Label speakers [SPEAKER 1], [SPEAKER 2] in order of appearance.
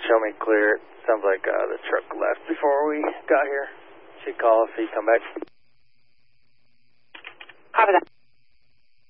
[SPEAKER 1] show me clear. Sounds like the truck left before we got here. Should call if he come back.